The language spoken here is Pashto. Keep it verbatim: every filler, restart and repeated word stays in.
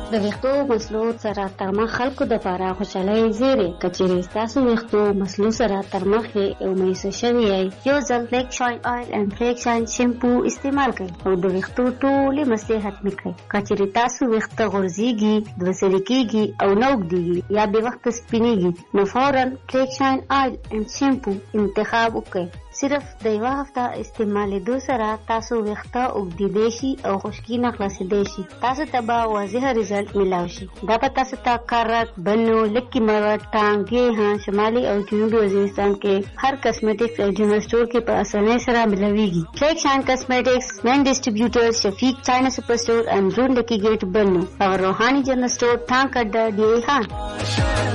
د ویښتو مسلو سره تر مخ خلکو دپاره خوشحالۍ زیری کچېرې ستاسو ویښتو مسلو سره تر مخ یې او میسر شوي یې یو ځل فلیک شاین آیل اند فلیک شاین شیمپو استعمال کړئ او د ویښتو ټولې مسلې ختمې کړئ. کچېرې تاسو ویښته غورځېږي، دوسري کېږي او نه اوږدېږي یا بې وخته سپینېږي نو فوراً فلیک شاین آیل اند شیمپو انتخاب وکړئ. صرف د یوه هفته استعمالېدو سره تاسو ویښته اوږدېدی شي او خشکي نه خلاصېدی شي. تاسو ته به واضحه رزلټ میلاو شي. دا به تاسو ته کرک، بنو، لکي مروت، ټانګې ها شمالي او جنوبي وزیرستان کې هر کسمیټکس او جنرل سټور کې په اسانۍ سره ملويږي. فلیک شاین کسمیټکس مین ډسټریبیوټر شفیق چاینا سپر سټور انډرون لکی ګیټ بنو او روحاني جنرل سټور ټانک اډا ډي ها.